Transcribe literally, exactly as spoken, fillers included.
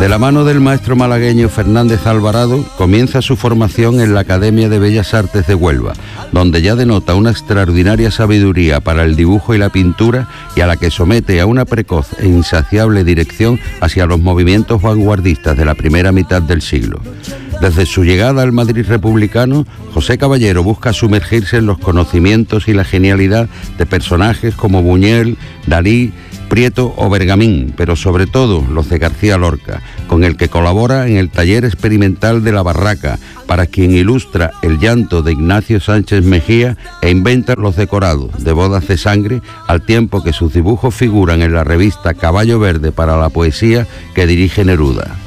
De la mano del maestro malagueño Fernández Alvarado, comienza su formación en la Academia de Bellas Artes de Huelva, donde ya denota una extraordinaria sabiduría para el dibujo y la pintura, y a la que somete a una precoz e insaciable dirección hacia los movimientos vanguardistas de la primera mitad del siglo. Desde su llegada al Madrid republicano, José Caballero busca sumergirse en los conocimientos y la genialidad de personajes como Buñuel, Dalí, Prieto o Bergamín, pero sobre todo los de García Lorca, con el que colabora en el taller experimental de La Barraca, para quien ilustra El llanto de Ignacio Sánchez Mejía e inventa los decorados de Bodas de Sangre, al tiempo que sus dibujos figuran en la revista Caballo Verde para la Poesía que dirige Neruda.